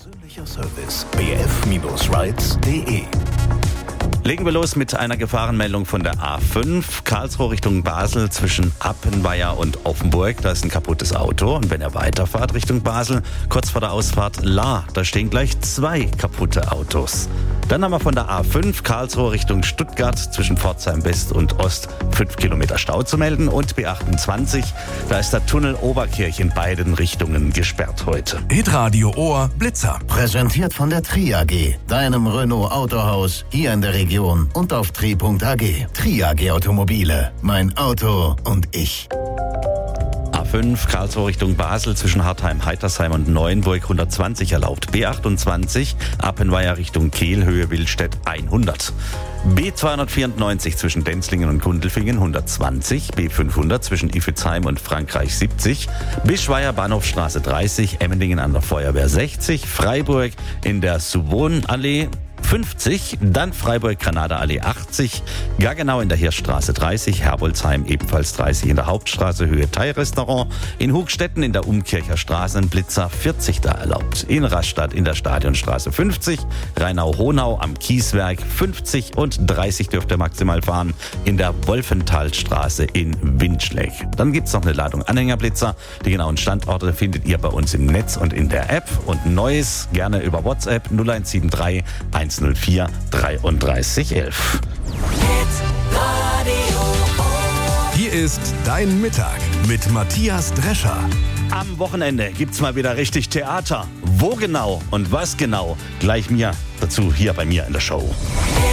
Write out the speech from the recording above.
Persönlicher Service bf-rides.de. Legen wir los mit einer Gefahrenmeldung von der A5, Karlsruhe Richtung Basel zwischen Appenweier und Offenburg. Da ist ein kaputtes Auto und wenn ihr weiterfahrt Richtung Basel, kurz vor der Ausfahrt Lahr, da stehen gleich 2 kaputte Autos. Dann haben wir von der A5 Karlsruhe Richtung Stuttgart zwischen Pforzheim West und Ost 5 Kilometer Stau zu melden und B28, da ist der Tunnel Oberkirch in beiden Richtungen gesperrt heute. Hitradio Ohr Blitzer. Präsentiert von der Tri AG, deinem Renault Autohaus hier in der Region und auf tri.ag. Tri AG Automobile, mein Auto und ich. A5 Karlsruhe Richtung Basel zwischen Hartheim, Heitersheim und Neuenburg 120 erlaubt. B28 Appenweier Richtung Kehl, Höhe Wildstedt 100. B294 zwischen Denzlingen und Gundelfingen 120. B500 zwischen Iffezheim und Frankreich 70. Bischweier Bahnhofstraße 30. Emmendingen an der Feuerwehr 60. Freiburg in der Suwon-Allee 50, dann Freiburg-Granada-Allee 80, Gaggenau in der Hirschstraße 30, Herbolzheim ebenfalls 30 in der Hauptstraße, Höhe Thai-Restaurant, in Hugstetten in der Umkircher Straße ein Blitzer 40 da erlaubt, in Rastatt in der Stadionstraße 50, Rheinau-Honau am Kieswerk 50 und 30 dürft ihr maximal fahren in der Wolfenthalstraße in Windschläg. Dann gibt's noch eine Ladung Anhängerblitzer, die genauen Standorte findet ihr bei uns im Netz und in der App und Neues gerne über WhatsApp 0173 104 33 11. Hier ist dein Mittag mit Matthias Drescher. Am Wochenende gibt's mal wieder richtig Theater. Wo genau und was genau? Gleich mir dazu hier bei mir in der Show.